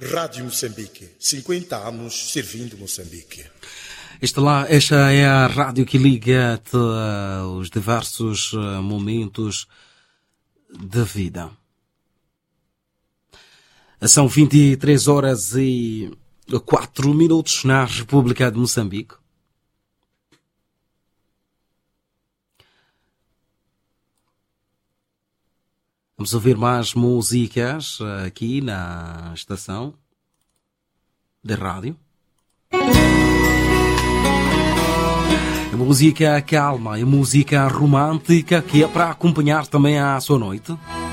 Rádio Moçambique, 50 anos servindo Moçambique. Esta é a rádio que liga-te aos diversos momentos da vida. São 23 horas e 4 minutos na República de Moçambique. Vamos ouvir mais músicas aqui na estação de rádio. É música calma, é música romântica que é para acompanhar também a sua noite.